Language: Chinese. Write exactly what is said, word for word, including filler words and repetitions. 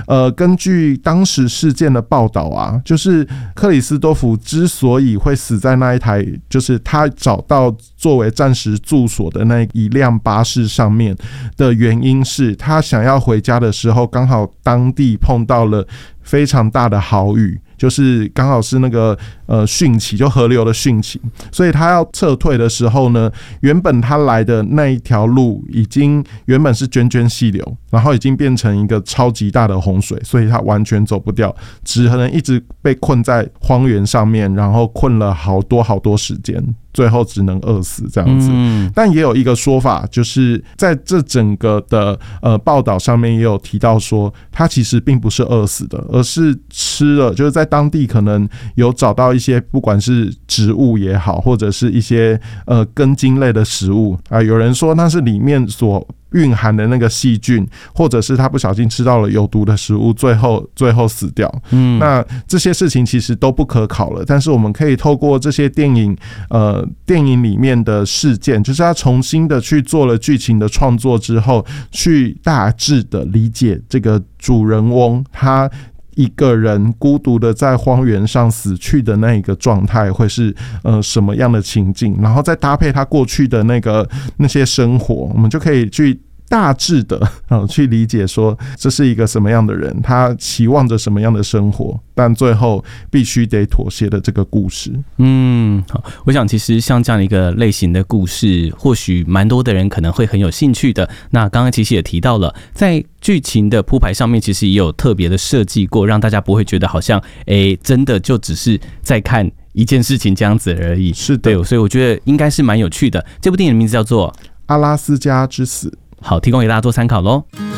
呃，根据当时事件的报道啊，就是克里斯多福之所以会死在那一台，就是他找到作为暂时住所的那一辆巴士上面的原因是，他想要回家的时候，刚好当地碰到了非常大的豪雨。就是刚好是那个呃汛期，就河流的汛期，所以他要撤退的时候呢，原本他来的那一条路已经原本是涓涓细流，然后已经变成一个超级大的洪水，所以他完全走不掉，只能一直被困在荒原上面，然后困了好多好多时间，最后只能饿死这样子。嗯、但也有一个说法，就是在这整个的呃报道上面也有提到说，他其实并不是饿死的，而是吃了，就是在当地可能有找到一些不管是植物也好，或者是一些呃根茎类的食物啊、呃，有人说那是里面所蕴含的那个细菌，或者是他不小心吃到了有毒的食物，最后最后死掉。嗯，那这些事情其实都不可考了，但是我们可以透过这些电影，呃，电影里面的事件，就是他重新的去做了剧情的创作之后，去大致的理解这个主人翁他一个人孤独的在荒原上死去的那一个状态会是呃什么样的情境，然后再搭配他过去的那个那些生活，我们就可以去大致的、呃、去理解说这是一个什么样的人，他期望着什么样的生活，但最后必须得妥协的这个故事。 嗯，好，我想其实像这样的一个类型的故事，或许蛮多的人可能会很有兴趣的。那刚刚其实也提到了，在剧情的铺排上面，其实也有特别的设计过，让大家不会觉得好像诶真的就只是在看一件事情这样子而已。 是的， 对，所以我觉得应该是蛮有趣的。这部电影的名字叫做《 阿拉斯加之死》。 好，提供给大家做参考咯。